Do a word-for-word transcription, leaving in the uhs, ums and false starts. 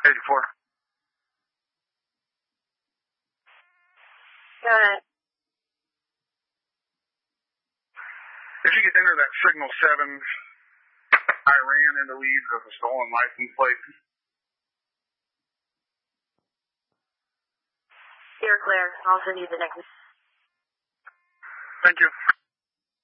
eighty-four. Go ahead. If you could enter that signal seven, I ran into leads of a stolen license plate. You're clear. I'll send you the next. Thank you.